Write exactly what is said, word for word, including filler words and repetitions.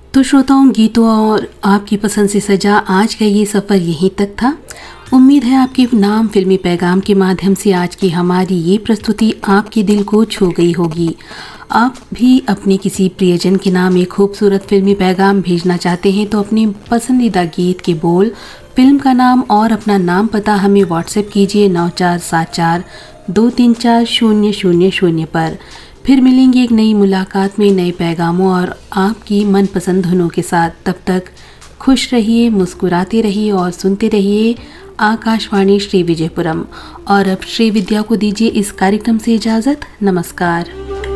तो श्रोताओं, गीतों और आपकी पसंद से सजा आज का ये सफ़र यहीं तक था। उम्मीद है आपके नाम फिल्मी पैगाम के माध्यम से आज की हमारी ये प्रस्तुति आपके दिल को छू गई होगी। आप भी अपने किसी प्रियजन के नाम एक खूबसूरत फिल्मी पैगाम भेजना चाहते हैं तो अपने पसंदीदा गीत के बोल, फिल्म का नाम और अपना नाम पता हमें व्हाट्सएप कीजिए नौ चार सात चार दो तीन चार शून्य शून्य शून्य पर। फिर मिलेंगे एक नई मुलाकात में नए पैगामों और आपकी मनपसंद धुनों के साथ। तब तक खुश रहिए, मुस्कुराते रहिए और सुनते रहिए आकाशवाणी श्री विजयपुरम। और अब श्री विद्या को दीजिए इस कार्यक्रम से इजाज़त। नमस्कार।